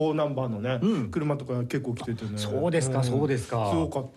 ナンバーのね、車とか結構来ててね。 そうですか、そうですか。 すごかった。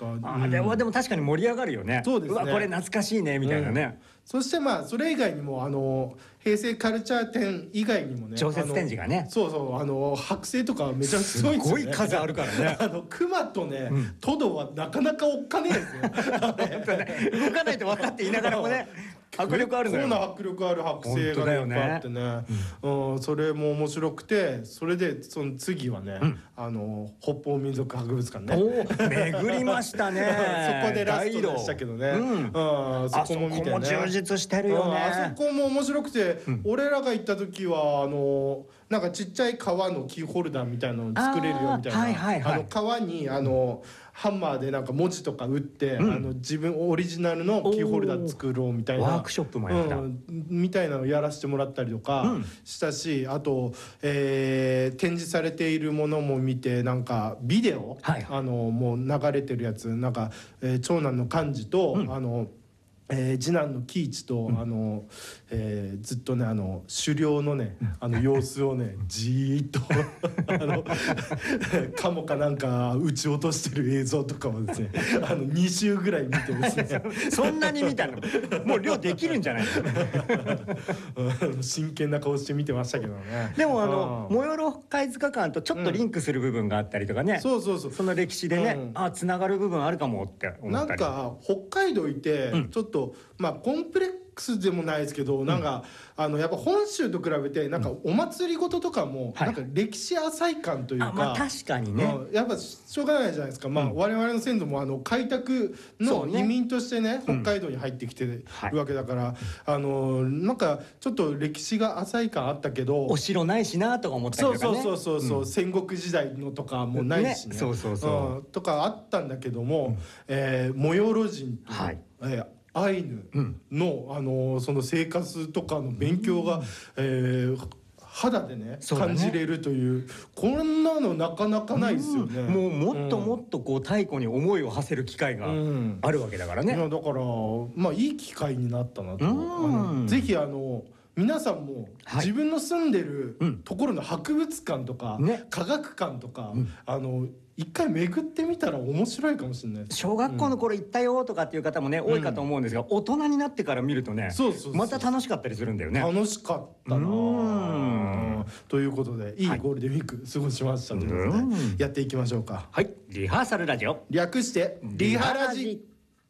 でも確かに盛り上がるよね。 そうですね。 うわ、これ懐かしいねみたいなね。 そしてまあそれ以外にも平成カルチャー展以外にもね、 常設展示がね、 そうそう剥製とかめちゃくちゃすごいんですよね。 すごい数あるからね。 熊とね、トドはなかなかおっかねえですよ。 動かないと分かっていながらもね、迫力あるのよ。 こんな迫力ある剥製がいっぱいあってね、それも面白くて、それでその次はね、北方民族博物館ね。 巡りましたね。 そこでラストでしたけどね。そこも見てね。 充実してるよね。 あそこも面白くて、俺らが行った時はなんかちっちゃい革のキーホルダーみたいなの作れるよみたいな、革にハンマーでなんか文字とか打って、自分オリジナルのキーホルダー作ろうみたいなワークショップもやった、 みたいなのをやらせてもらったりとかしたし、あと、展示されているものも見て、なんかビデオ、もう流れてるやつ、なんか、長男の寛治と、次男の喜一と、ずっとね狩猟のね様子をねじーっとカモかなんか撃ち落としてる映像とかをですね2週ぐらい見てですねそんなに見たのもう漁できるんじゃないの真剣な顔して見てましたけどね。 でもモヨロ貝塚館とちょっとリンクする部分があったりとかね、その歴史でね、つながる部分あるかもって思ったり。 なんか北海道いてちょっとまあコンプレックスでもないですけど、なんかやっぱ本州と比べてなんかお祭りごととかもなんか歴史浅い感というか、 確かにね、 やっぱしょうがないじゃないですか。我々の先祖も開拓の移民としてね北海道に入ってきてるわけだから、なんかちょっと歴史が浅い感あったけど、 お城ないしなとか思ったりとかね、 そう戦国時代のとかもないしね、とかあったんだけども、モヨロ人とアイヌのその生活とかの勉強が肌でね感じれるという、こんなのなかなかないですよね。 もっともっとこう太古に思いを馳せる機会があるわけだからね。 だからまあいい機会になったなと。ぜひ皆さんも自分の住んでるところの博物館とか科学館とか一回巡ってみたら面白いかもしれないです。 小学校の頃行ったよとかっていう方もね多いかと思うんですが、大人になってから見るとねまた楽しかったりするんだよね。 楽しかったなということで、いいゴールデンウィーク過ごしましたということでやっていきましょうか。 はい、リハーサルラジオ、 略してリハラジ。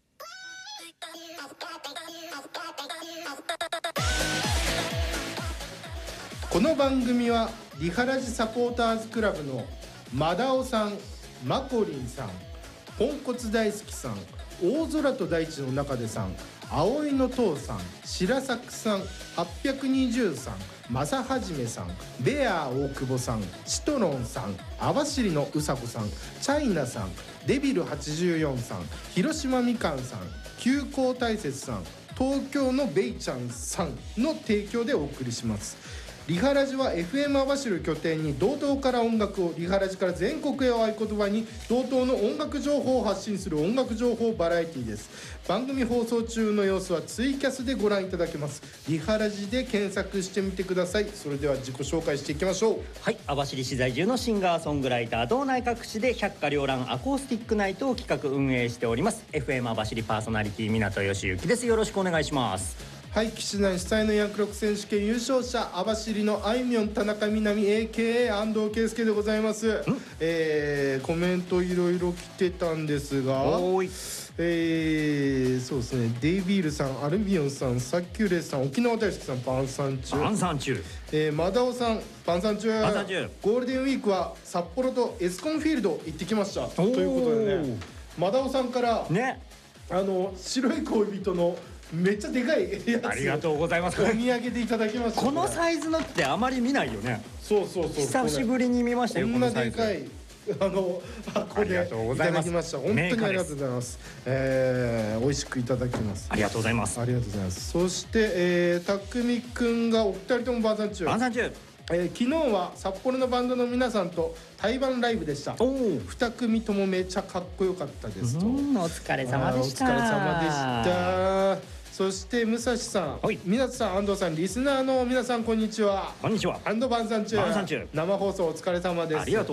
この番組はリハラジサポーターズクラブのマダオさん、マコリンさん、ポンコツ大好きさん、大空と大地の中でさん、葵の父さん、白作さん、820さん、正はじめさん、ベアー大久保さん、シトロンさん、網走のうさこさん、チャイナさん、デビル84さん、広島みかんさん、急行大雪さん、東京のベイちゃんさんの提供でお送りします。リハラジは FM 網走を拠点に道東から音楽を、リハラジから全国へを合言葉に道東の音楽情報を発信する音楽情報バラエティです。番組放送中の様子はツイキャスでご覧いただけます。リハラジで検索してみてください。それでは自己紹介していきましょう。 はい、網走市在住のシンガーソングライター、道内各地で百花繚乱アコースティックナイトを企画運営しております FM 網走パーソナリティ港義行です。よろしくお願いします。 はい、岸南主催のヤンクロック選手権優勝者、網走のあいみょん田中みなみ AKA 安藤圭介でございます。コメントいろいろ来てたんですが、そうですね、デイビールさん、アルビオンさん、サッキュレイさん、沖縄大好きさん、パンサン中、マダオさん、パンサン中、ゴールデンウィークは札幌とエスコンフィールド行ってきましたということでね、マダオさんからね、白い恋人のめっちゃでかいやつ、 ありがとうございます。 お土産でいただきました。 このサイズのってあまり見ないよね。そう久しぶりに見ましたよ。 こんなでかいこれいただきました。本当にありがとうございます。美味しくいただきます。 ありがとうございます。 ありがとうございます。そしてたくみくんがお二人とも晩餐中。昨日は札幌のバンドの皆さんと対バンライブでした。2組ともめちゃかっこよかったですと。 お疲れ様でした。 お疲れ様でした。 そして武蔵さん、 はい、 皆さん、安藤さん、リスナーの皆さん、こんにちは。 こんにちは。 晩餐中晩餐中、 生放送お疲れ様です。 ありがとう